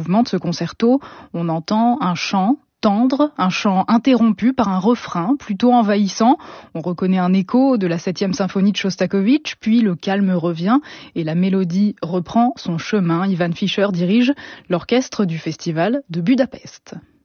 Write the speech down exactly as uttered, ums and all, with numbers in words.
mouvement de ce concerto. On entend un chant tendre, un chant interrompu par un refrain plutôt envahissant. On reconnaît un écho de la septième symphonie de Shostakovich, puis le calme revient et la mélodie reprend son chemin. Ivan Fischer dirige l'orchestre du Festival de Budapest.